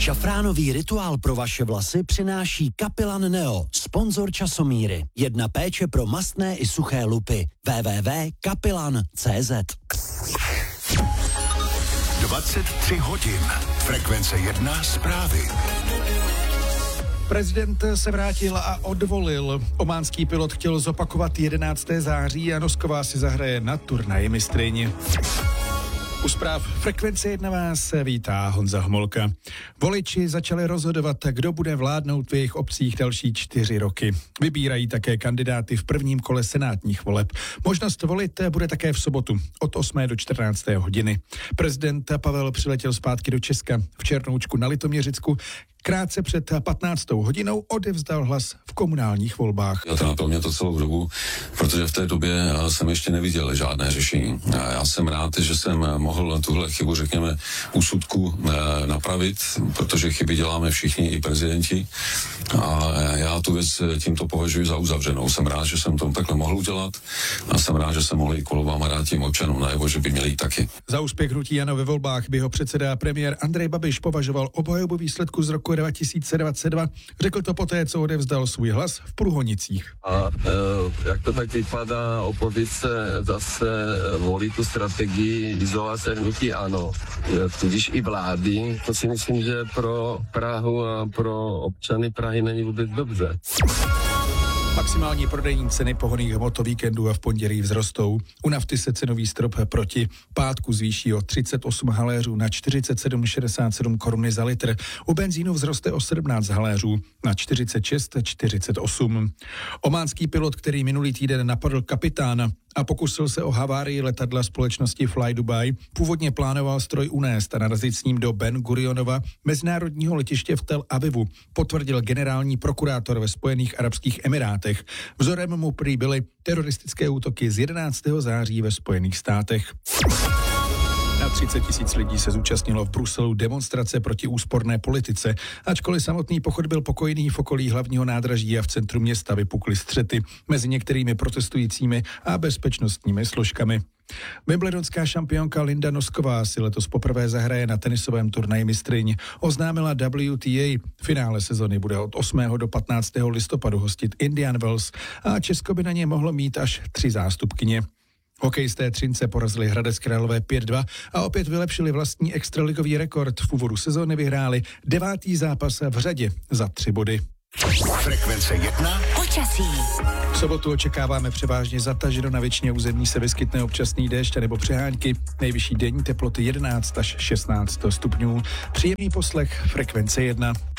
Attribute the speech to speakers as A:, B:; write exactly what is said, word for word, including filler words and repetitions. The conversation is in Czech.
A: Šafránový rituál pro vaše vlasy přináší Kapilan Neo, sponzor časomíry. Jedna péče pro mastné i suché lupy. w w w tečka kapilan tečka cé zet.
B: dvacet tři hodin. Frekvence jedna zprávy.
C: Prezident se vrátil a odvolil. Ománský pilot chtěl zopakovat jedenáctého září a Nosková si zahraje na turnaji mistryň. U zpráv Frekvence jedna vás vítá Honza Homolka. Voliči začali rozhodovat, kdo bude vládnout v jejich obcích další čtyři roky. Vybírají také kandidáty v prvním kole senátních voleb. Možnost volit bude také v sobotu od osmé do čtrnácté hodiny. Prezident Pavel přiletěl zpátky do Česka v Černoučku na Litoměřicku. Krátce před patnáctou hodinou odevzdal hlas v komunálních volbách.
D: Já to naplňuje to celou dobu, protože v té době jsem ještě neviděl žádné řešení. Já jsem rád, že jsem mohl tuhle chybu, řekněme, úsudku napravit, protože chyby děláme všichni, i prezidenti. A já tu věc tímto považuji za uzavřenou. Jsem rád, že jsem to takhle mohl udělat a jsem rád, že jsem mohl i kolobám a dát tím občanům najevo, že by měli jít taky.
C: Za úspěch hnutí ANO ve volbách by ho předseda a premiér Andrej Babiš považoval obhajobu výsledku z roku dva tisíce dvacet dva. Řekl to poté, co odevzdal svůj hlas v Průhonicích.
E: A e, jak to tak vypadá, opozice zase volí tu strategii izolace hnutí ANO, tudíž i vlády. To si myslím, že pro Prahu a pro občany Prahy není vůbec dobře.
C: Maximální prodejní ceny pohonných hmot o víkendu a v pondělí vzrostou. U nafty se cenový strop proti pátku zvýší o třicet osm haléřů na čtyřicet sedm šedesát sedm koruny za litr. U benzínu vzroste o sedmnáct haléřů na čtyřicet šest čtyřicet osm. Ománský pilot, který minulý týden napadl kapitána a pokusil se o havárii letadla společnosti Fly Dubai, původně plánoval stroj unést a narazit s ním do Ben Gurionova, mezinárodního letiště v Tel Avivu, potvrdil generální prokurátor ve Spojených arabských emirátech. Vzorem mu prý byly teroristické útoky z jedenáctého září ve Spojených státech. Na třicet tisíc lidí se zúčastnilo v Bruselu demonstrace proti úsporné politice. Ačkoliv samotný pochod byl pokojný, v okolí hlavního nádraží a v centru města vypukly střety mezi některými protestujícími a bezpečnostními složkami. Wimbledonská šampionka Linda Nosková si letos poprvé zahraje na tenisovém turnaji mistryň. Oznámila W T A. Finále sezony bude od osmého do patnáctého listopadu hostit Indian Wells a Česko by na ně mohlo mít až tři zástupkyně. Hokejisté Třince porazili Hradec Králové pět dva a opět vylepšili vlastní extraligový rekord. V úvodu sezóny vyhráli devátý zápas v řadě za tři body.
B: Frekvence jedna.
A: Počasí.
C: V sobotu očekáváme převážně zataženo, na většině území se vyskytne občasný déšť nebo přehánky. Nejvyšší denní teploty jedenáct až šestnáct stupňů. Příjemný poslech Frekvence jedna.